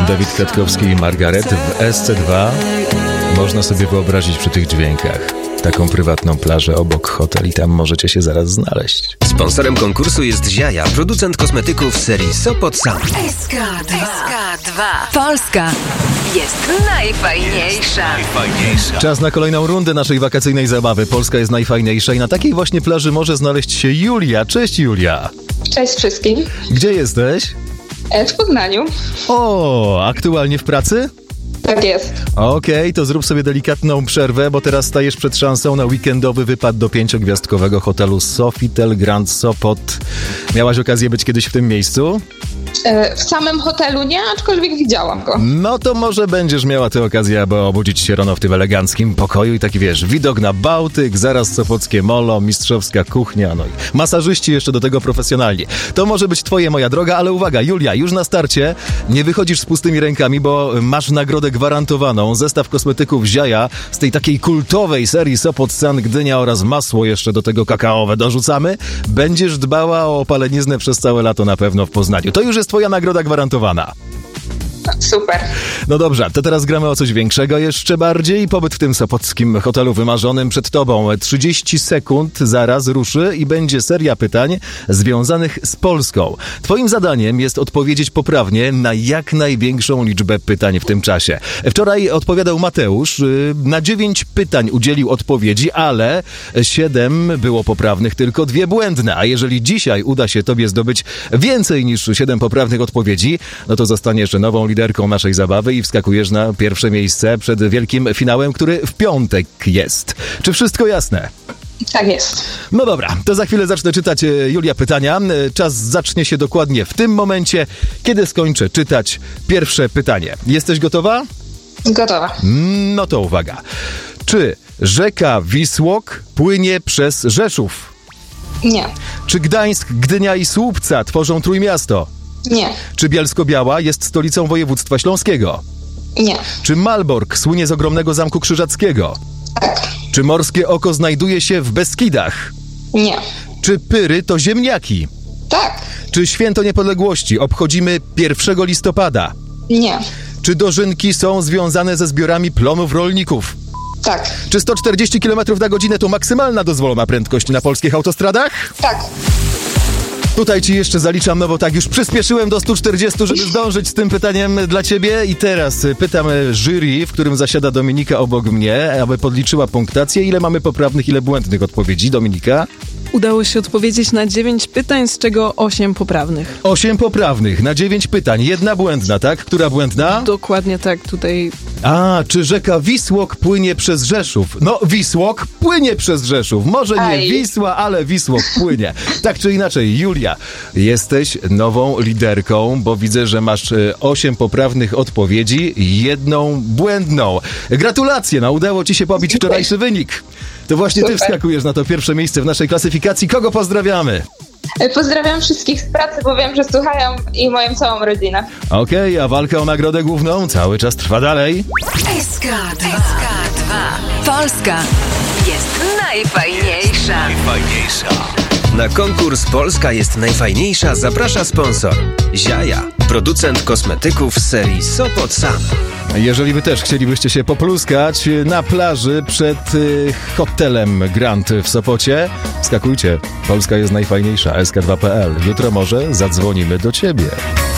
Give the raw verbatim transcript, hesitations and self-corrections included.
Dawid Kwiatkowski i Margaret w S C dwa. Można sobie wyobrazić przy tych dźwiękach taką prywatną plażę obok hotel i tam możecie się zaraz znaleźć. Sponsorem konkursu jest Ziaja, producent kosmetyków serii Sopot Sam. S K dwa. Polska jest najfajniejsza. najfajniejsza. Czas na kolejną rundę naszej wakacyjnej zabawy. Polska jest najfajniejsza i na takiej właśnie plaży może znaleźć się Julia. Cześć Julia. Cześć wszystkim. Gdzie jesteś? E, w Poznaniu. O, aktualnie w pracy? Tak jest. Okej, okay, to zrób sobie delikatną przerwę, bo teraz stajesz przed szansą na weekendowy wypad do pięciogwiazdkowego hotelu Sofitel Grand Sopot. Miałaś okazję być kiedyś w tym miejscu? E, w samym hotelu nie, aczkolwiek widziałam go. No to może będziesz miała tę okazję, aby obudzić się rano w tym eleganckim pokoju i taki wiesz, widok na Bałtyk, zaraz sopockie molo, mistrzowska kuchnia, no i masażyści jeszcze do tego profesjonalni. To może być twoje, moja droga, ale uwaga, Julia, już na starcie nie wychodzisz z pustymi rękami, bo masz nagrodę gwarantowaną. Zestaw kosmetyków Ziaja z tej takiej kultowej serii Sopot San Gdynia oraz masło jeszcze do tego kakaowe dorzucamy. Będziesz dbała o opaleniznę przez całe lato na pewno w Poznaniu. To już jest twoja nagroda gwarantowana. Super. No dobrze, to teraz gramy o coś większego jeszcze bardziej. Pobyt w tym sopockim hotelu wymarzonym przed tobą. trzydzieści sekund zaraz ruszy i będzie seria pytań związanych z Polską. Twoim zadaniem jest odpowiedzieć poprawnie na jak największą liczbę pytań w tym czasie. Wczoraj odpowiadał Mateusz. Na dziewięć pytań udzielił odpowiedzi, ale siedem było poprawnych, tylko dwie błędne. A jeżeli dzisiaj uda się tobie zdobyć więcej niż siedem poprawnych odpowiedzi, no to zostaniesz nową liderką naszej zabawy i wskakujesz na pierwsze miejsce przed wielkim finałem, który w piątek jest. Czy wszystko jasne? Tak jest. No dobra, to za chwilę zacznę czytać, Julia, pytania. Czas zacznie się dokładnie w tym momencie, kiedy skończę czytać pierwsze pytanie. Jesteś gotowa? Gotowa. No to uwaga. Czy rzeka Wisłok płynie przez Rzeszów? Nie. Czy Gdańsk, Gdynia i Słupca tworzą Trójmiasto? Nie. Czy Bielsko-Biała jest stolicą województwa śląskiego? Nie. Czy Malbork słynie z ogromnego Zamku Krzyżackiego? Tak. Czy Morskie Oko znajduje się w Beskidach? Nie. Czy Pyry to ziemniaki? Tak. Czy Święto Niepodległości obchodzimy pierwszego listopada? Nie. Czy dożynki są związane ze zbiorami plonów rolników? Tak. Czy sto czterdzieści kilometrów na godzinę to maksymalna dozwolona prędkość na polskich autostradach? Tak. Tutaj ci jeszcze zaliczam, no bo tak już przyspieszyłem do stu czterdziestu, żeby zdążyć z tym pytaniem dla ciebie. I teraz pytam jury, w którym zasiada Dominika obok mnie, aby podliczyła punktację. Ile mamy poprawnych, ile błędnych odpowiedzi, Dominika? Udało się odpowiedzieć na dziewięć pytań, z czego osiem poprawnych. Osiem poprawnych na dziewięć pytań. Jedna błędna, tak? Która błędna? Dokładnie tak, tutaj... A, czy rzeka Wisłok płynie przez Rzeszów? No, Wisłok płynie przez Rzeszów. Może nie Aj. Wisła, ale Wisłok płynie. Tak czy inaczej, Julia, jesteś nową liderką, bo widzę, że masz osiem poprawnych odpowiedzi, jedną błędną. Gratulacje, no udało ci się pobić wczorajszy wynik. To właśnie ty Super. wskakujesz na to pierwsze miejsce w naszej klasyfikacji. Kogo pozdrawiamy? Pozdrawiam wszystkich z pracy, bo wiem, że słuchają i moją całą rodzinę. Okej, okay, a walka o nagrodę główną cały czas trwa dalej. S K dwa. Polska jest najfajniejsza. Najfajniejsza. Na konkurs Polska jest najfajniejsza zaprasza sponsor Ziaja, producent kosmetyków z serii Sopot San. Jeżeli wy też chcielibyście się popluskać na plaży przed y, hotelem Grand w Sopocie, skakujcie. Polska jest najfajniejsza. S K dwa kropka p l. Jutro może zadzwonimy do ciebie.